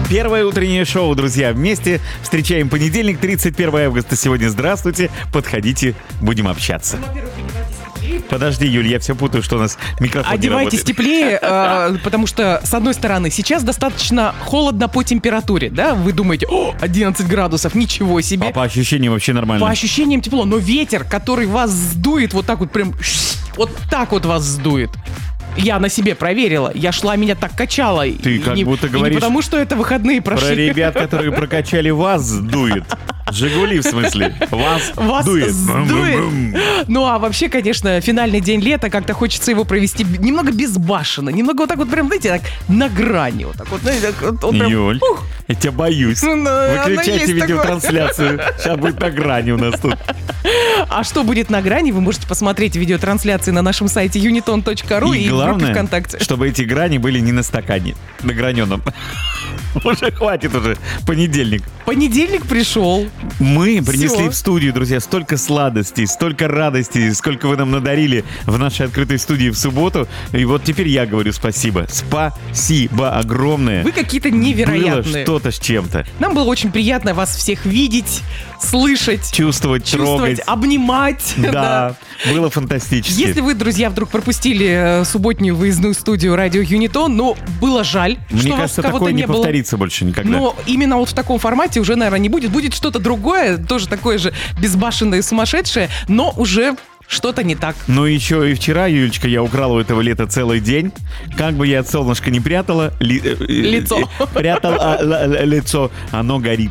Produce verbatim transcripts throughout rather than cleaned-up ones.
Первое утреннее шоу, друзья, вместе встречаем понедельник, тридцать первое августа. Сегодня здравствуйте, подходите, будем общаться. Подожди, Юль, я все путаю, что у нас микрофон Одевайтесь не работает. теплее, э, потому что, с одной стороны, сейчас достаточно холодно по температуре, да? Вы думаете, о, одиннадцать градусов, ничего себе. А по ощущениям вообще нормально. По ощущениям тепло, но ветер, который вас сдует, вот так вот прям, вот так вот вас сдует. Я на себе проверила, я шла, меня так качало. Ты И как не, будто и говоришь не потому, что это выходные Про прошли. ребят, которые прокачали, вас дует. Жигули, в смысле. Вас, Вас дует. сдует. Ну, а вообще, конечно, финальный день лета, как-то хочется его провести немного безбашенно, немного вот так вот прям, знаете, так на грани. Вот так вот, знаете, так вот, вот прям, Юль, ух. я тебя боюсь. Ну, оно Выключайте есть видеотрансляцию. Сейчас будет на грани у нас тут. А что будет на грани, вы можете посмотреть видеотрансляции на нашем сайте юнитон точка ру и, И в группе главное, ВКонтакте. чтобы эти грани были не на стакане, на граненом. Уже хватит уже. Понедельник. Понедельник пришел. Мы принесли Всё. в студию, друзья, столько сладостей, столько радостей, сколько вы нам надарили в нашей открытой студии в субботу. И вот теперь я говорю спасибо. Спасибо огромное. Вы какие-то Было невероятные. что-то с чем-то. Нам было очень приятно вас всех видеть, слышать, Чувствовать, чувствовать, трогать. обнимать. Да, было фантастически. Если вы, друзья, вдруг пропустили э, субботнюю выездную студию радио Юнитон, ну, было жаль, Мне что кажется, вас кого-то такое не не было. повторится больше никогда. Но именно вот в таком формате уже, наверное, не будет. Будет что-то другое, тоже такое же безбашенное и сумасшедшее, но уже что-то не так. Ну еще и вчера, Юлечка, я украла у этого лета целый день. Как бы я от солнышка не прятала... ли- э, э, Лицо. э, Прятал а, л- л- лицо, оно горит.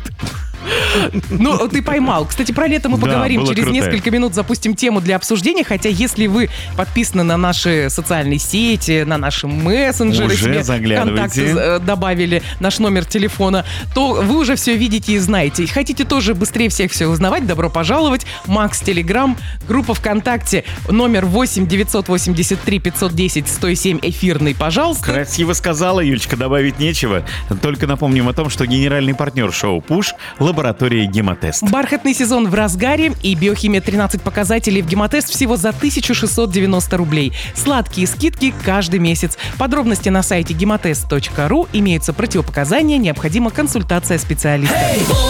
Ну, ты поймал. Кстати, про лето мы Да, поговорим. было Через круто. несколько минут запустим тему для обсуждения. Хотя, если вы подписаны на наши социальные сети, на наши мессенджеры, Уже себе заглядывайте. ВКонтакте э, добавили наш номер телефона, то вы уже все видите и знаете. И хотите тоже быстрее всех все узнавать, добро пожаловать. Макс Телеграм, группа ВКонтакте, номер восемь девятьсот восемьдесят три пятьсот десять сто семь эфирный, пожалуйста. Красиво сказала, Юлечка, добавить нечего. Только напомним о том, что генеральный партнер шоу «Пуш» — лаборатория «Гемотест». Бархатный сезон в разгаре, и биохимия тринадцать показателей в Гемотест всего за тысяча шестьсот девяносто рублей. Сладкие скидки каждый месяц. Подробности на сайте гемотест точка ру. Имеются противопоказания, необходима консультация специалиста.